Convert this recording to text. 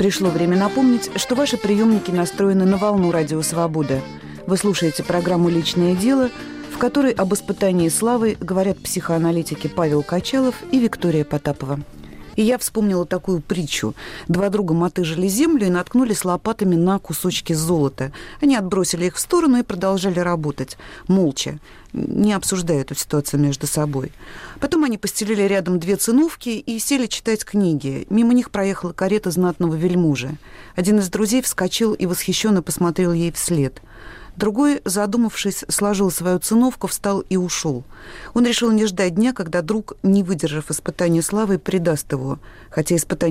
Пришло время напомнить, что ваши приемники настроены на волну Радио Свобода. Вы слушаете программу «Личное дело», в которой об испытании славой говорят психоаналитики Павел Качалов и Виктория Потапова. И я вспомнила такую притчу. Два друга мотыжили землю и наткнулись лопатами на кусочки золота. Они отбросили их в сторону и продолжали работать, молча, не обсуждая эту ситуацию между собой. Потом они постелили рядом две циновки и сели читать книги. Мимо них проехала карета знатного вельможи. Один из друзей вскочил и восхищенно посмотрел ей вслед. Другой, задумавшись, сложил свою циновку, встал и ушел. Он решил не ждать дня, когда друг, не выдержав испытания славы, предаст его, хотя испытание